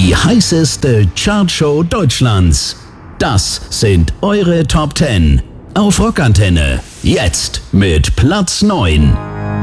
Die heißeste Chartshow Deutschlands. Das sind eure Top 10 auf Rockantenne. Jetzt mit Platz 9.